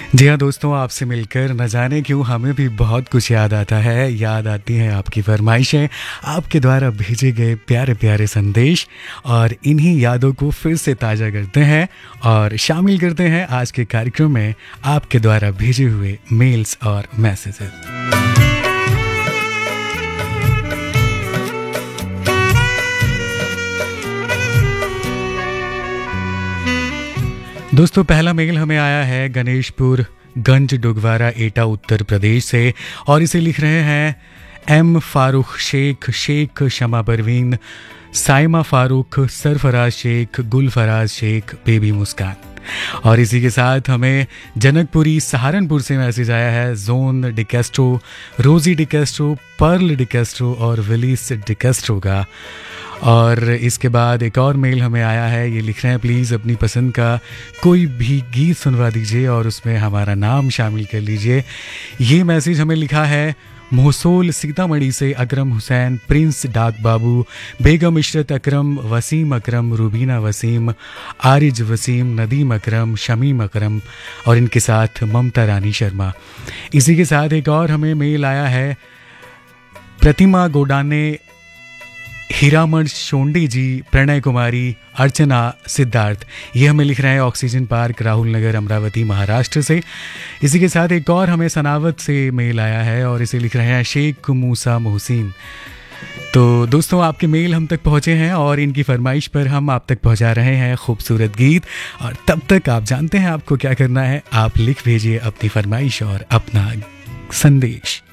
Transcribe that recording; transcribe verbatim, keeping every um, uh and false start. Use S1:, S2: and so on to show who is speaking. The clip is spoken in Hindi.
S1: जी हाँ दोस्तों, आपसे मिलकर न जाने क्यों हमें भी बहुत कुछ याद आता है। याद आती हैं आपकी फरमाइशें, आपके द्वारा भेजे गए प्यारे प्यारे संदेश, और इन्हीं यादों को फिर से ताज़ा करते हैं और शामिल करते हैं आज के कार्यक्रम में आपके द्वारा भेजे हुए मेल्स और मैसेजेस। दोस्तों, पहला मेल हमें आया है गणेशपुर गंज डुगवारा एटा उत्तर प्रदेश से, और इसे लिख रहे हैं एम फारूक शेख, शेख शमा परवीन, साइमा फारूक, सरफराज शेख, गुलफराज शेख, बेबी मुस्कान। और इसी के साथ हमें जनकपुरी सहारनपुर से मैसेज आया है जोन डिकेस्ट्रो, रोजी डिकेस्ट्रो, पर्ल डिकेस्ट्रो और विलिस डिकेस्ट्रो का। और इसके बाद एक और मेल हमें आया है, ये लिख रहे हैं प्लीज़ अपनी पसंद का कोई भी गीत सुनवा दीजिए और उसमें हमारा नाम शामिल कर लीजिए। ये मैसेज हमें लिखा है मोहसोल सीतामढ़ी से अकरम हुसैन, प्रिंस डाक बाबू, बेगम इशरत अकरम, वसीम अकरम, रुबीना वसीम, आरिज वसीम, नदीम अकरम, शमीम अकरम और इनके साथ ममता रानी शर्मा। इसी के साथ एक और हमें मेल आया है प्रतिमा गोडाने, हीरामण शोंडी जी, प्रणय कुमारी, अर्चना, सिद्धार्थ। ये हमें लिख रहे हैं ऑक्सीजन पार्क, राहुल नगर, अमरावती, महाराष्ट्र से। इसी के साथ एक और हमें सनावत से मेल आया है और इसे लिख रहे हैं शेख मूसा मोहसिन। तो दोस्तों, आपके मेल हम तक पहुँचे हैं और इनकी फरमाइश पर हम आप तक पहुँचा रहे हैं खूबसूरत गीत। और तब तक आप जानते हैं आपको क्या करना है, आप लिख भेजिए अपनी फरमाइश और अपना संदेश।